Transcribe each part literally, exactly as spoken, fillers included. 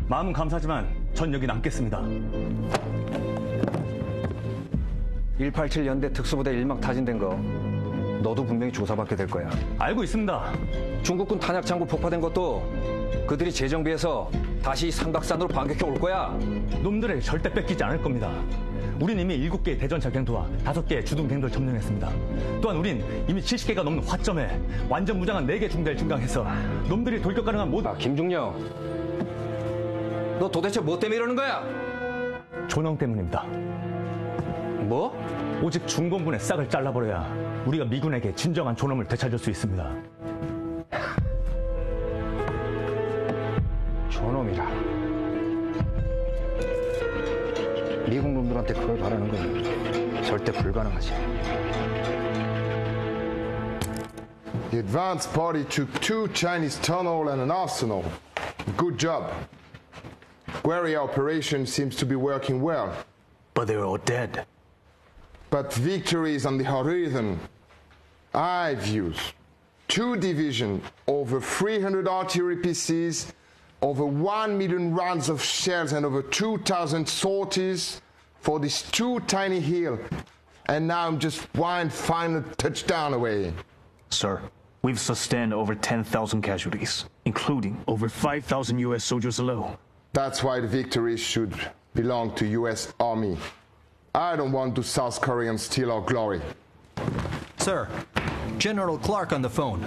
마음은 감사하지만 전 여기 남겠습니다. 일팔칠 연대 특수부대 일막 타진된 거 너도 분명히 조사받게 될 거야. 알고 있습니다. 중국군 탄약창고 폭파된 것도 그들이 재정비해서 다시 삼각산으로 반격해 올 거야. 놈들을 절대 뺏기지 않을 겁니다. 우린 이미 일곱 개의 대전차 갱도와 다섯 개의 주둔 갱도를 점령했습니다. 또한 우린 이미 칠십 개가 넘는 화점에 완전 무장한 네 개 중대를 증강해서 놈들이 돌격 가능한 모든... 아, 김중령. 너 도대체 뭐 때문에 이러는 거야? 존엄 때문입니다. 뭐? 오직 중공군의 싹을 잘라버려야 우리가 미군에게 진정한 존엄을 되찾을 수 있습니다. 존엄이라. 미국 놈들한테 그걸 바라는 건 절대 불가능하지. The advance party took two Chinese tunnels and an arsenal. Good job. Guerrilla operation seems to be working well. But they're all dead. But victory is on the horizon. I've used two divisions, over three hundred artillery pieces, over one million rounds of shells and over two thousand sorties for these two tiny hills. And now I'm just one final touchdown away. Sir, we've sustained over ten thousand casualties, including over five thousand U S soldiers alone. That's why the victory should belong to U S Army. I don't want the South Koreans steal our glory. Sir, General Clark on the phone.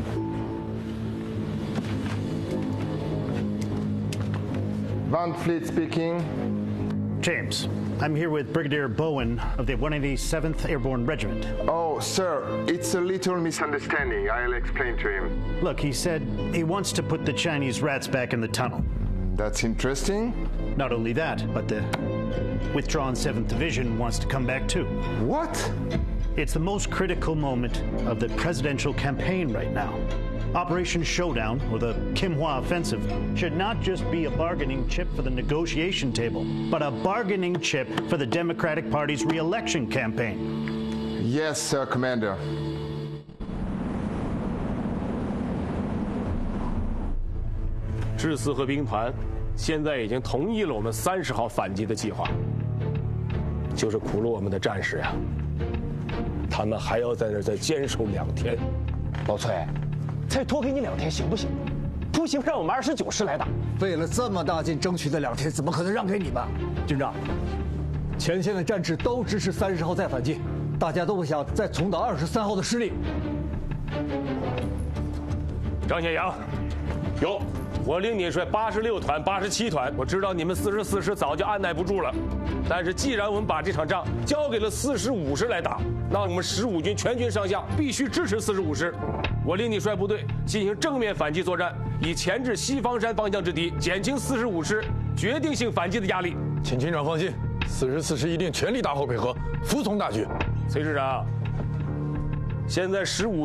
Van Fleet speaking. James, I'm here with Brigadier Bowen of the one eighty-seventh Airborne Regiment. Oh, sir, it's a little misunderstanding. I'll explain to him. Look, he said he wants to put the Chinese rats back in the tunnel. That's interesting. Not only that, but the withdrawn seventh Division wants to come back too. What? It's the most critical moment of the presidential campaign right now. Operation Showdown, or the Kim Hwa Offensive, should not just be a bargaining chip for the negotiation table, but a bargaining chip for the Democratic Party's re-election campaign. Yes, sir, Commander. 致四和兵团现在已经同意了我们三十号反击的计划，就是苦了我们的战士呀，他们还要在那儿再坚守两天。 老崔，再多给你两天行不行？不行，让我们二十九师来打。 费了这么大劲争取的两天，怎么可能让给你们？军长，前线的战士都支持三十号再反击，大家都不想再重蹈二十三号的失利。 张显阳，有。 我领你率八十六团、八十七团，我知道你们四十四师早就按耐不住了，但是既然我们把这场仗交给了四十五师来打，那我们十五军全军上下必须支持四十五师。我领你率部队进行正面反击作战，以钳制西方山方向之敌，减轻四十五师决定性反击的压力。 请军长放心，四十四师一定全力打后配合，服从大局。 崔师长，现在十五。